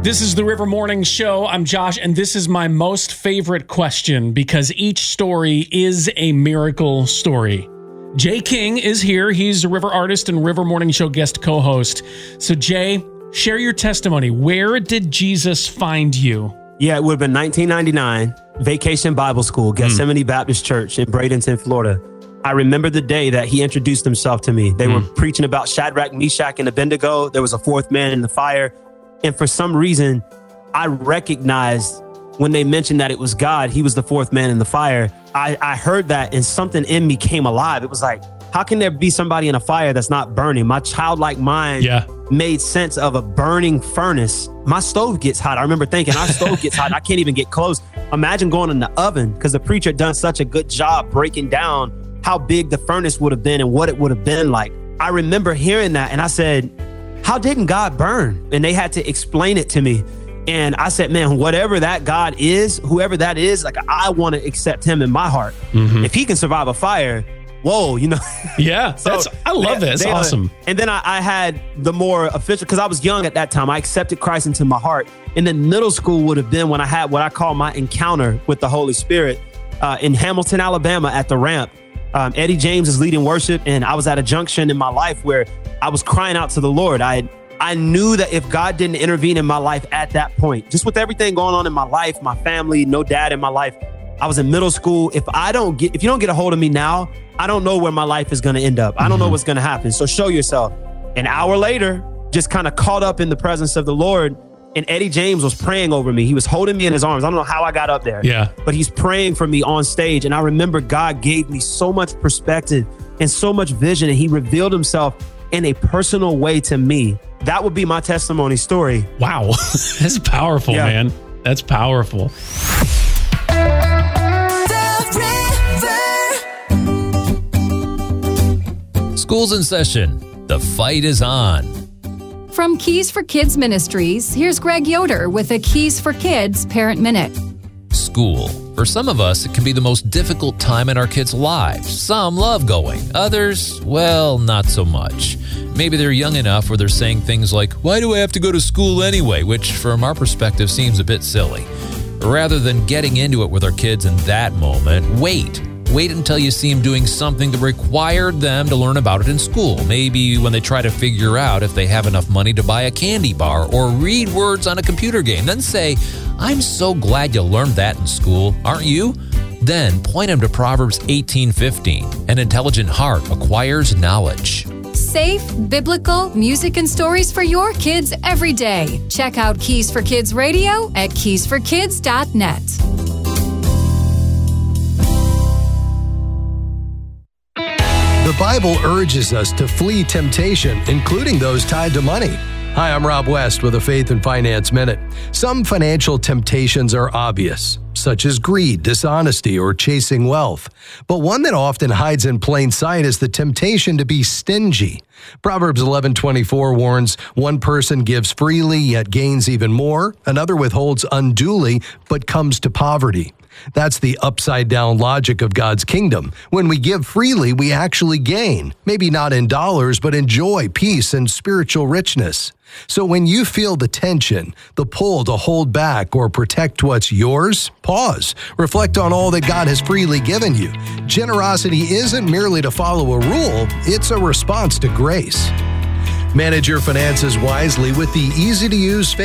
This is the River Morning Show. I'm Josh, and this is my most favorite question because each story is a miracle story. Jay King is here. He's a River artist and River Morning Show guest co-host. So, Jay, share your testimony. Where did Jesus find you? Yeah, it would have been 1999, Vacation Bible School, Gethsemane Baptist Church in Bradenton, Florida. I remember the day that he introduced himself to me. They were preaching about Shadrach, Meshach, and Abednego. There was a fourth man in the fire. And for some reason, I recognized when they mentioned that it was God, he was the fourth man in the fire. I heard that and something in me came alive. It was like, how can there be somebody in a fire that's not burning? My childlike mind made sense of a burning furnace. My stove gets hot. I remember thinking, our stove gets hot. I can't even get close. Imagine going in the oven, because the preacher had done such a good job breaking down how big the furnace would have been and what it would have been like. I remember hearing that and I said, how didn't God burn? And they had to explain it to me. And I said, man, whatever that God is, whoever that is, like, I want to accept him in my heart. If he can survive a fire, whoa, you know. Yeah, I love it. It's awesome. And then I had the more official, because I was young at that time. I accepted Christ into my heart. And then middle school would have been when I had what I call my encounter with the Holy Spirit in Hamilton, Alabama at the Ramp. Eddie James is leading worship, and I was at a junction in my life where I was crying out to the Lord. I knew that if God didn't intervene in my life at that point, just with everything going on in my life, my family, no dad in my life, I was in middle school. If you don't get a hold of me now, I don't know where my life is going to end up. I don't know what's going to happen. So show yourself. An hour later, just kind of caught up in the presence of the Lord. And Eddie James was praying over me. He was holding me in his arms. I don't know how I got up there. Yeah. But he's praying for me on stage. And I remember God gave me so much perspective and so much vision. And he revealed himself in a personal way to me. That would be my testimony story. Wow. That's powerful, man. That's powerful. School's in session. The fight is on. From Keys for Kids Ministries, here's Greg Yoder with a Keys for Kids Parent Minute. School. For some of us, it can be the most difficult time in our kids' lives. Some love going. Others, well, not so much. Maybe they're young enough where they're saying things like, why do I have to go to school anyway? Which, from our perspective, seems a bit silly. Rather than getting into it with our kids in that moment, wait. Wait until you see them doing something that required them to learn about it in school. Maybe when they try to figure out if they have enough money to buy a candy bar or read words on a computer game. Then say, I'm so glad you learned that in school, aren't you? Then point them to Proverbs 18:15. An intelligent heart acquires knowledge. Safe, biblical, music and stories for your kids every day. Check out Keys for Kids Radio at keysforkids.net. The Bible urges us to flee temptation, including those tied to money. Hi, I'm Rob West with a Faith and Finance Minute. Some financial temptations are obvious, such as greed, dishonesty, or chasing wealth. But one that often hides in plain sight is the temptation to be stingy. Proverbs 11:24 warns, one person gives freely yet gains even more, another withholds unduly but comes to poverty. That's the upside-down logic of God's kingdom. When we give freely, we actually gain. Maybe not in dollars, but in joy, peace, and spiritual richness. So when you feel the tension, the pull to hold back or protect what's yours, pause. Reflect on all that God has freely given you. Generosity isn't merely to follow a rule, it's a response to grace. Manage your finances wisely with the easy-to-use